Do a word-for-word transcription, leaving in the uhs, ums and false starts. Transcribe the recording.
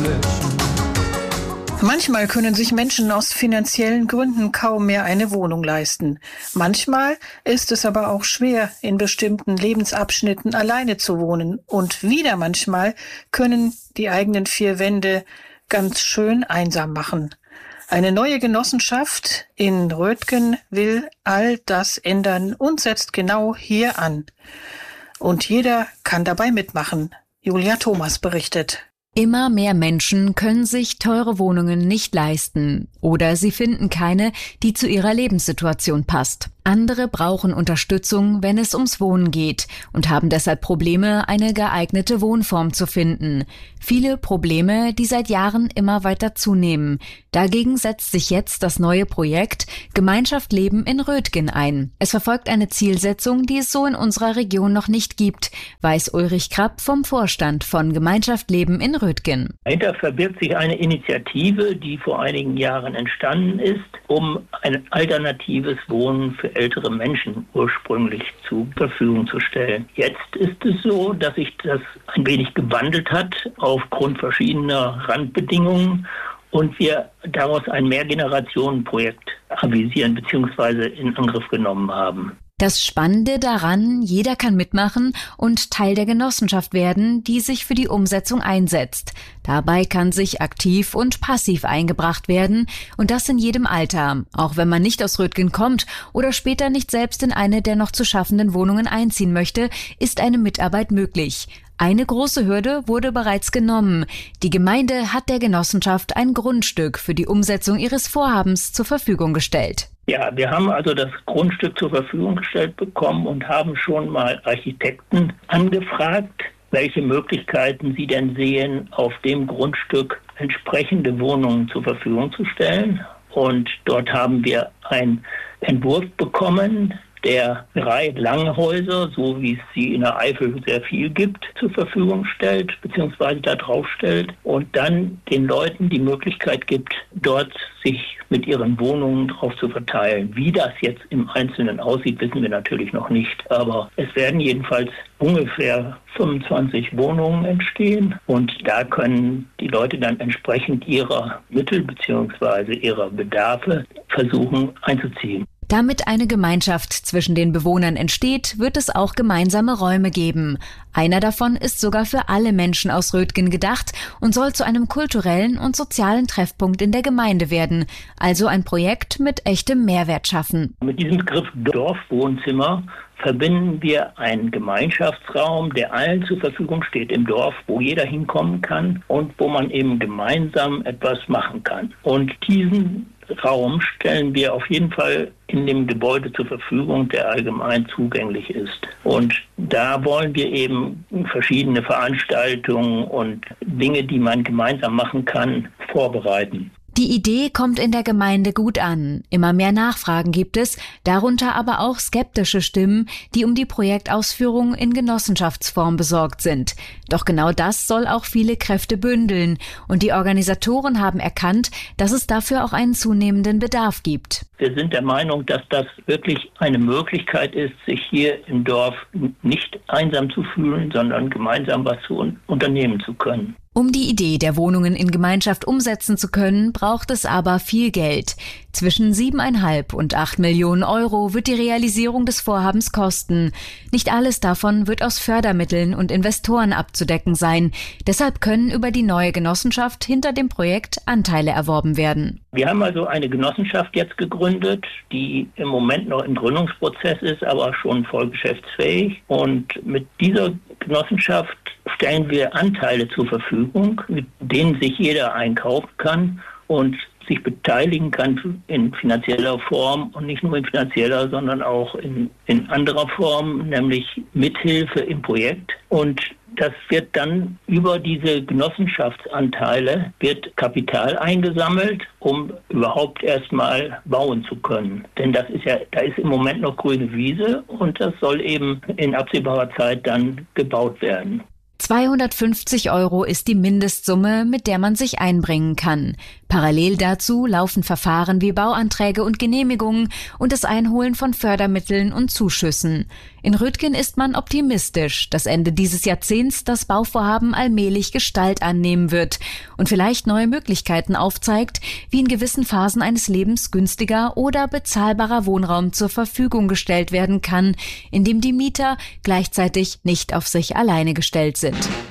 Manchmal können sich Menschen aus finanziellen Gründen kaum mehr eine Wohnung leisten. Manchmal ist es aber auch schwer, in bestimmten Lebensabschnitten alleine zu wohnen. Und wieder manchmal können die eigenen vier Wände ganz schön einsam machen. Eine neue Genossenschaft in Rötgen will all das ändern und setzt genau hier an. Und jeder kann dabei mitmachen. Julia Thomas berichtet. Immer mehr Menschen können sich teure Wohnungen nicht leisten oder sie finden keine, die zu ihrer Lebenssituation passt. Andere brauchen Unterstützung, wenn es ums Wohnen geht und haben deshalb Probleme, eine geeignete Wohnform zu finden. Viele Probleme, die seit Jahren immer weiter zunehmen. Dagegen setzt sich jetzt das neue Projekt Gemeinschaft Leben in Rötgen ein. Es verfolgt eine Zielsetzung, die es so in unserer Region noch nicht gibt, weiß Ulrich Krapp vom Vorstand von Gemeinschaft Leben in Rötgen. Dahinter verbirgt sich eine Initiative, die vor einigen Jahren entstanden ist, um ein alternatives Wohnen für ältere Menschen ursprünglich zur Verfügung zu stellen. Jetzt ist es so, dass sich das ein wenig gewandelt hat aufgrund verschiedener Randbedingungen und wir daraus ein Mehrgenerationenprojekt avisieren bzw. in Angriff genommen haben. Das Spannende daran, jeder kann mitmachen und Teil der Genossenschaft werden, die sich für die Umsetzung einsetzt. Dabei kann sich aktiv und passiv eingebracht werden und das in jedem Alter, auch wenn man nicht aus Rötgen kommt oder später nicht selbst in eine der noch zu schaffenden Wohnungen einziehen möchte, ist eine Mitarbeit möglich. Eine große Hürde wurde bereits genommen. Die Gemeinde hat der Genossenschaft ein Grundstück für die Umsetzung ihres Vorhabens zur Verfügung gestellt. Ja, wir haben also das Grundstück zur Verfügung gestellt bekommen und haben schon mal Architekten angefragt, welche Möglichkeiten sie denn sehen, auf dem Grundstück entsprechende Wohnungen zur Verfügung zu stellen. Und dort haben wir einen Entwurf bekommen, der drei Langhäuser, so wie es sie in der Eifel sehr viel gibt, zur Verfügung stellt, beziehungsweise da drauf stellt und dann den Leuten die Möglichkeit gibt, dort sich mit ihren Wohnungen drauf zu verteilen. Wie das jetzt im Einzelnen aussieht, wissen wir natürlich noch nicht, aber es werden jedenfalls ungefähr fünfundzwanzig Wohnungen entstehen und da können die Leute dann entsprechend ihrer Mittel beziehungsweise ihrer Bedarfe versuchen einzuziehen. Damit eine Gemeinschaft zwischen den Bewohnern entsteht, wird es auch gemeinsame Räume geben. Einer davon ist sogar für alle Menschen aus Rötgen gedacht und soll zu einem kulturellen und sozialen Treffpunkt in der Gemeinde werden. Also ein Projekt mit echtem Mehrwert schaffen. Mit diesem Begriff Dorfwohnzimmer verbinden wir einen Gemeinschaftsraum, der allen zur Verfügung steht im Dorf, wo jeder hinkommen kann und wo man eben gemeinsam etwas machen kann. Und diesen Raum stellen wir auf jeden Fall in dem Gebäude zur Verfügung, der allgemein zugänglich ist. Und da wollen wir eben verschiedene Veranstaltungen und Dinge, die man gemeinsam machen kann, vorbereiten. Die Idee kommt in der Gemeinde gut an. Immer mehr Nachfragen gibt es, darunter aber auch skeptische Stimmen, die um die Projektausführung in Genossenschaftsform besorgt sind. Doch genau das soll auch viele Kräfte bündeln. Und die Organisatoren haben erkannt, dass es dafür auch einen zunehmenden Bedarf gibt. Wir sind der Meinung, dass das wirklich eine Möglichkeit ist, sich hier im Dorf nicht einsam zu fühlen, sondern gemeinsam was zu unternehmen zu können. Um die Idee der Wohnungen in Gemeinschaft umsetzen zu können, braucht es aber viel Geld. Zwischen siebeneinhalb und acht Millionen Euro wird die Realisierung des Vorhabens kosten. Nicht alles davon wird aus Fördermitteln und Investoren abzudecken sein. Deshalb können über die neue Genossenschaft hinter dem Projekt Anteile erworben werden. Wir haben also eine Genossenschaft jetzt gegründet, die im Moment noch im Gründungsprozess ist, aber schon voll geschäftsfähig. Und mit dieser Genossenschaft stellen wir Anteile zur Verfügung, mit denen sich jeder einkaufen kann und sich beteiligen kann in finanzieller Form und nicht nur in finanzieller, sondern auch in, in anderer Form, nämlich Mithilfe im Projekt. Und das wird dann über diese Genossenschaftsanteile wird Kapital eingesammelt, um überhaupt erstmal bauen zu können. Denn das ist ja, da ist im Moment noch grüne Wiese und das soll eben in absehbarer Zeit dann gebaut werden. zweihundertfünfzig Euro ist die Mindestsumme, mit der man sich einbringen kann. Parallel dazu laufen Verfahren wie Bauanträge und Genehmigungen und das Einholen von Fördermitteln und Zuschüssen. In Rüttgen ist man optimistisch, dass Ende dieses Jahrzehnts das Bauvorhaben allmählich Gestalt annehmen wird und vielleicht neue Möglichkeiten aufzeigt, wie in gewissen Phasen eines Lebens günstiger oder bezahlbarer Wohnraum zur Verfügung gestellt werden kann, in dem die Mieter gleichzeitig nicht auf sich alleine gestellt sind.